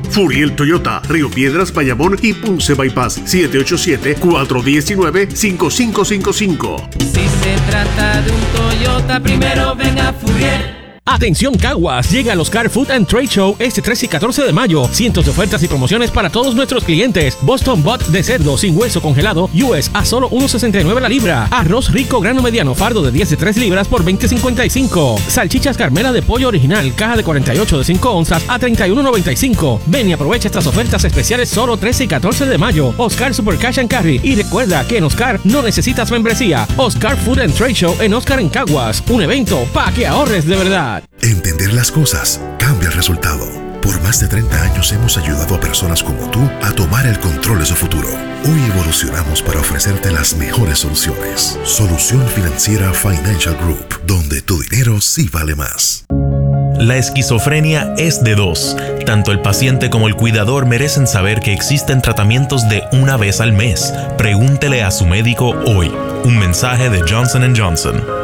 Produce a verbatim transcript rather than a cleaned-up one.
Furiel Toyota, Río Piedras, Bayamón y Ponce Bypass. siete ocho siete, cuatro uno nueve, cinco cinco cinco cinco. Si se trata de un Toyota, primero ven a Furiel. Atención Caguas, llega al Oscar Food and Trade Show este trece y catorce de mayo. Cientos de ofertas y promociones para todos nuestros clientes. Boston Butt de cerdo sin hueso congelado U S a solo uno sesenta y nueve la libra. Arroz rico grano mediano fardo de diez de tres libras por veinte cincuenta y cinco. Salchichas Carmela de pollo original caja de cuarenta y ocho de cinco onzas a treinta y uno noventa y cinco. Ven y aprovecha estas ofertas especiales solo trece y catorce de mayo. Oscar Super Cash and Carry. Y recuerda que en Oscar no necesitas membresía. Oscar Food and Trade Show en Oscar en Caguas. Un evento para que ahorres de verdad. Entender las cosas cambia el resultado. Por más de treinta años hemos ayudado a personas como tú a tomar el control de su futuro. Hoy evolucionamos para ofrecerte las mejores soluciones. Solución Financiera Financial Group, donde tu dinero sí vale más. La esquizofrenia es de dos. Tanto el paciente como el cuidador merecen saber que existen tratamientos de una vez al mes. Pregúntele a su médico hoy. Un mensaje de Johnson and Johnson.